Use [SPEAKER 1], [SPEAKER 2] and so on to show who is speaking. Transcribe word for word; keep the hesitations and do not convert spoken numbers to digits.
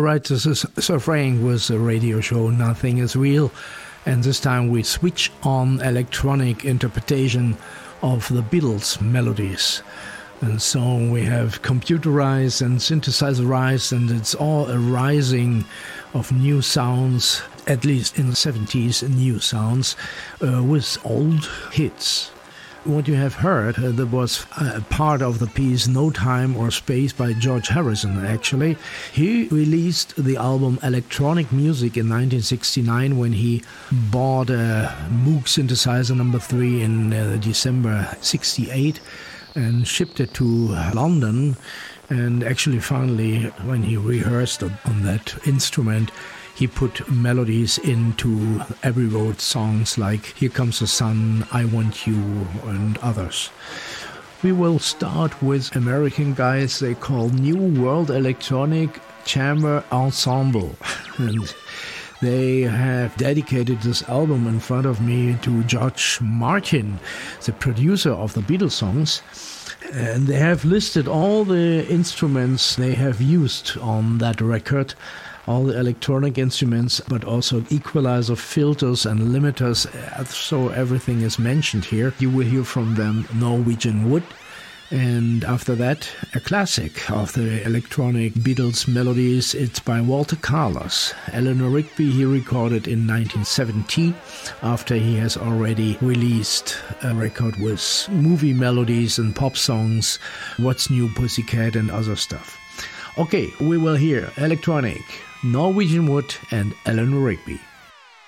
[SPEAKER 1] right, this is Sir Frank with the radio show Nothing is Real, and this time we switch on electronic interpretation of the Beatles melodies. And so we have computerized and synthesizerized, and it's all a rising of new sounds, at least in the seventies, new sounds, uh, with old hits. What you have heard, uh, that was a part of the piece No Time or Space by George Harrison, actually. He released the album Electronic Music in nineteen sixty-nine when he bought a Moog synthesizer number three in uh, December sixty-eight and shipped it to London. And actually, finally, when he rehearsed on that instrument, he put melodies into Abbey Road songs like Here Comes the Sun, I Want You, and others. We will start with American guys they call New World Electronic Chamber Ensemble. And they have dedicated this album in front of me to George Martin, the producer of the Beatles songs. And they have listed all the instruments they have used on that record, all the electronic instruments, but also equalizer, filters and limiters, so everything is mentioned here. You will hear from them Norwegian Wood, and after that, a classic of the electronic Beatles melodies. It's by Walter Carlos. Eleanor Rigby he recorded in nineteen seventy, after he has already released a record with movie melodies and pop songs, What's New Pussycat and other stuff. Okay, we will hear electronic, Norwegian Wood and Eleanor Rigby.